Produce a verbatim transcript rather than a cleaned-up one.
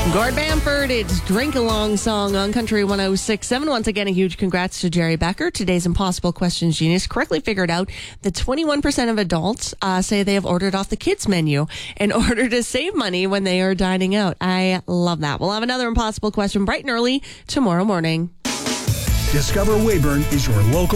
Gord Bamford, it's Drink Along Song on Country one oh six point seven. Once again, a huge congrats to Jerry Becker. Today's Impossible Questions genius correctly figured out that twenty-one percent of adults uh, say they have ordered off the kids' menu in order to save money when they are dining out. I love that. We'll have another Impossible Question bright and early tomorrow morning. Discover Weyburn is your local